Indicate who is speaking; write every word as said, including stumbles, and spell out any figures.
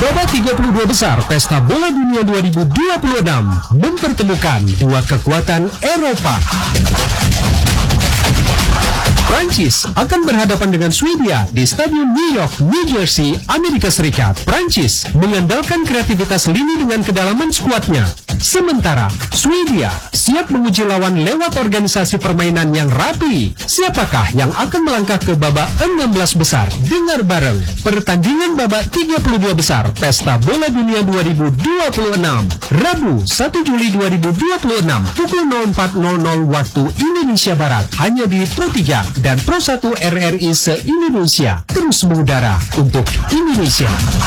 Speaker 1: Babak tiga puluh dua besar Pesta Bola Dunia dua ribu dua puluh enam mempertemukan dua kekuatan Eropa. Prancis akan berhadapan dengan Swedia di Stadion New York, New Jersey, Amerika Serikat. Prancis mengandalkan kreativitas lini dengan kedalaman skuadnya. Sementara Swedia siap menguji lawan lewat organisasi permainan yang rapi. Siapakah yang akan melangkah ke babak enam belas besar? Dengar bareng pertandingan babak tiga puluh dua besar Pesta Bola Dunia dua ribu dua puluh enam, Rabu satu Juli dua ribu dua puluh enam pukul nol empat nol nol waktu Indonesia Barat, hanya di Pro tiga dan Pro satu R R I se-Indonesia, terus mengudara untuk Indonesia.